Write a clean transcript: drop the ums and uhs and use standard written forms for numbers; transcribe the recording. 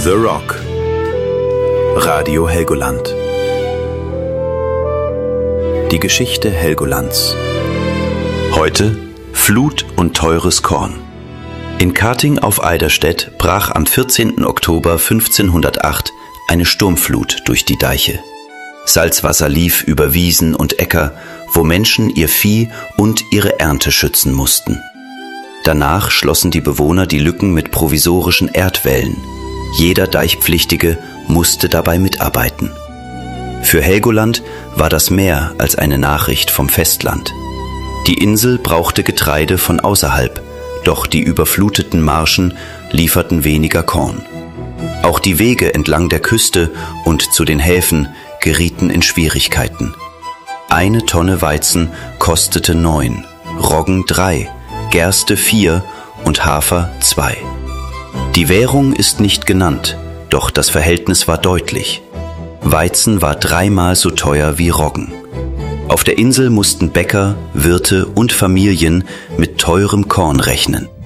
The Rock. Radio Helgoland. Die Geschichte Helgolands. Heute Flut und teures Korn. In Kating auf Eiderstedt brach am 14. Oktober 1508 eine Sturmflut durch die Deiche. Salzwasser lief über Wiesen und Äcker, wo Menschen ihr Vieh und ihre Ernte schützen mussten. Danach schlossen die Bewohner die Lücken mit provisorischen Erdwällen. Jeder Deichpflichtige musste dabei mitarbeiten. Für Helgoland war das mehr als eine Nachricht vom Festland. Die Insel brauchte Getreide von außerhalb, doch die überfluteten Marschen lieferten weniger Korn. Auch die Wege entlang der Küste und zu den Häfen gerieten in Schwierigkeiten. 1 Tonne Weizen kostete 9, Roggen 3, Gerste 4 und Hafer 2. Die Währung ist nicht genannt, doch das Verhältnis war deutlich. Weizen war 3-mal so teuer wie Roggen. Auf der Insel mussten Bäcker, Wirte und Familien mit teurem Korn rechnen.